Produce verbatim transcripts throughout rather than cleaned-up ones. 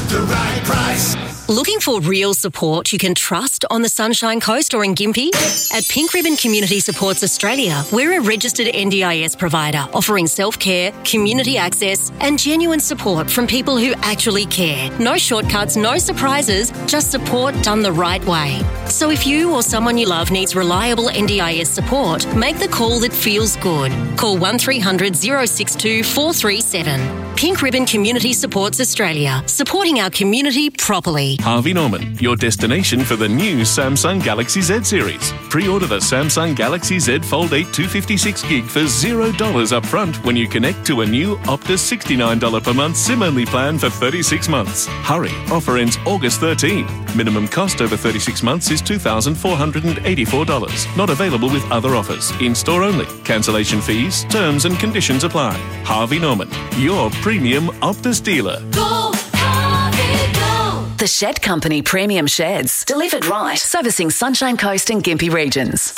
the right price. Looking for real support you can trust on the Sunshine Coast or in Gympie? At Pink Ribbon Community Supports Australia, we're a registered N D I S provider offering self-care, community access and genuine support from people who actually care. No shortcuts, no surprises, just support done the right way. So if you or someone you love needs reliable N D I S support, make the call that feels good. Call one three hundred, oh six two, four three seven. Pink Ribbon Community Supports Australia, supporting our community properly. Harvey Norman, your destination for the new Samsung Galaxy Z series. Pre-order the Samsung Galaxy Z Fold eight two fifty-six gig for zero dollars up front when you connect to a new Optus sixty-nine dollars per month SIM-only plan for thirty-six months. Hurry, offer ends August thirteenth. Minimum cost over thirty-six months is two thousand four hundred eighty-four dollars. Not available with other offers. In-store only. Cancellation fees, terms and conditions apply. Harvey Norman, your premium Optus dealer. Go, Harvey, go! The Shed Company Premium Sheds. Delivered right. Servicing Sunshine Coast and Gympie regions.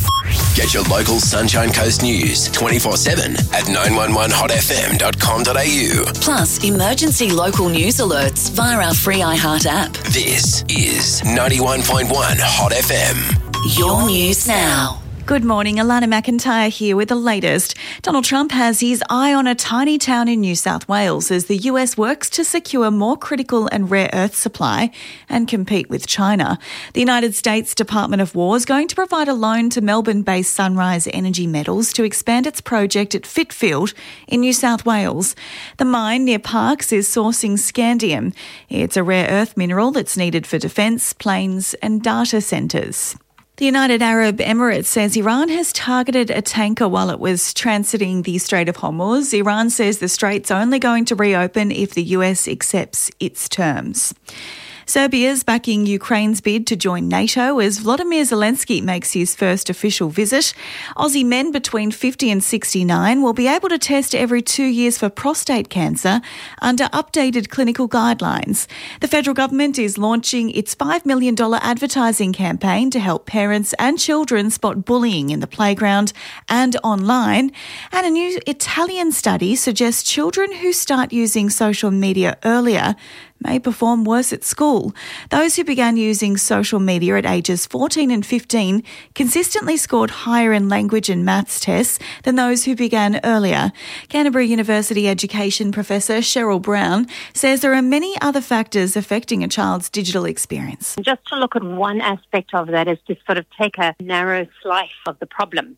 Get your local Sunshine Coast news twenty-four seven at nine one one hot f m dot com dot a u. Plus, emergency local news alerts via our free iHeart app. This is ninety-one point one Hot F M. Your news now. Good morning, Alana McIntyre here with the latest. Donald Trump has his eye on a tiny town in New South Wales as the U S works to secure more critical and rare earth supply and compete with China. The United States Department of War is going to provide a loan to Melbourne-based Sunrise Energy Metals to expand its project at Fitfield in New South Wales. The mine near Parkes is sourcing scandium. It's a rare earth mineral that's needed for defence, planes and data centres. The United Arab Emirates says Iran has targeted a tanker while it was transiting the Strait of Hormuz. Iran says the strait's only going to reopen if the U S accepts its terms. Serbia's backing Ukraine's bid to join NATO as Volodymyr Zelensky makes his first official visit. Aussie men between fifty and sixty-nine will be able to test every two years for prostate cancer under updated clinical guidelines. The federal government is launching its five million dollars advertising campaign to help parents and children spot bullying in the playground and online. And a new Italian study suggests children who start using social media earlier may perform worse at school. Those who began using social media at ages fourteen and fifteen consistently scored higher in language and maths tests than those who began earlier. Canterbury University education professor Cheryl Brown says there are many other factors affecting a child's digital experience. Just to look at one aspect of that is to sort of take a narrow slice of the problem.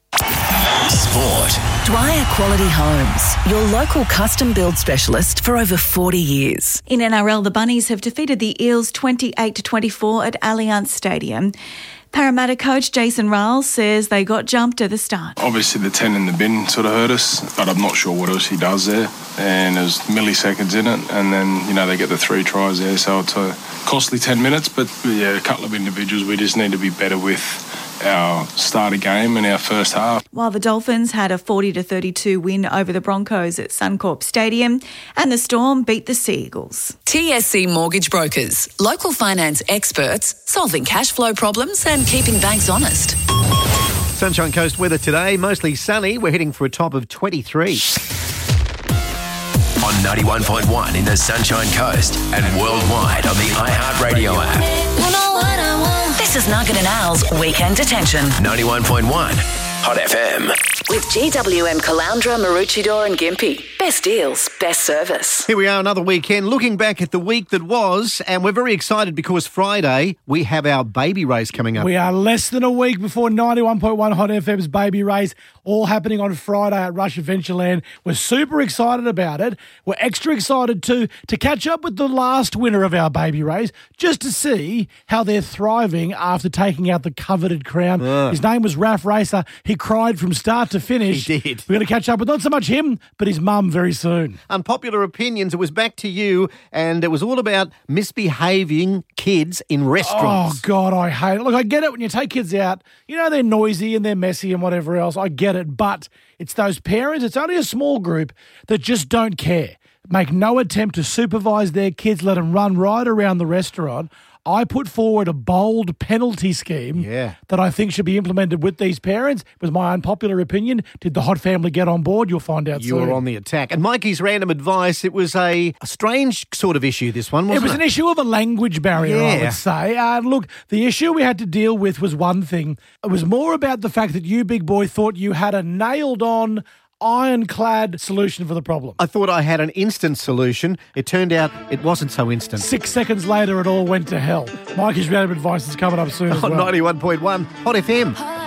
Sport. Dwyer Quality Homes, your local custom build specialist for over forty years. In N R L, the Bunnies have defeated the Eels twenty-eight to twenty-four at Allianz Stadium. Parramatta coach Jason Riles says they got jumped at the start. Obviously the ten in the bin sort of hurt us, but I'm not sure what else he does there. And there's milliseconds in it, and then, you know, they get the three tries there, so it's a costly ten minutes. But, yeah, a couple of individuals we just need to be better with our starter game in our first half. While the Dolphins had a forty to thirty-two win over the Broncos at Suncorp Stadium, and the Storm beat the Sea Eagles. T S C Mortgage Brokers, local finance experts, solving cash flow problems and keeping banks honest. Sunshine Coast weather today, mostly sunny. We're heading for a top of twenty-three. On ninety-one point one in the Sunshine Coast and worldwide on the iHeartRadio app. You know what I want. This is Nugget and Al's Weekend Detention. ninety-one point one Hot F M. With G W M Caloundra, Maroochydore and Gympie. Best deals, best service. Here we are, another weekend, looking back at the week that was, and we're very excited because Friday we have our baby race coming up. We are less than a week before ninety-one point one Hot F M's baby race, all happening on Friday at Rush Adventureland. We're super excited about it. We're extra excited too to catch up with the last winner of our baby race, just to see how they're thriving after taking out the coveted crown. Uh. His name was Raf Racer. He cried from start to finish. He did. We're going to catch up with not so much him, but his mum very soon. Unpopular opinions. It was back to you, and it was all about misbehaving kids in restaurants. Oh, God, I hate it. Look, I get it when you take kids out. You know, they're noisy and they're messy and whatever else. I get it, but it's those parents, it's only a small group that just don't care. Make no attempt to supervise their kids, let them run right around the restaurant. I put forward a bold penalty scheme Yeah. that I think should be implemented with these parents. It was my unpopular opinion. Did the Hot family get on board? You'll find out You soon. were on the attack. And Mikey's random advice, it was a, a strange sort of issue, this one, It wasn't it? was an issue of a language barrier, I Yeah. would say. Uh, look, the issue we had to deal with was one thing. It was more about the fact that you, big boy, thought you had a nailed-on, ironclad solution for the problem. I thought I had an instant solution. It turned out it wasn't so instant. Six seconds later, it all went to hell. Mikey's random advice is coming up soon as On well. ninety-one point one Hot F M.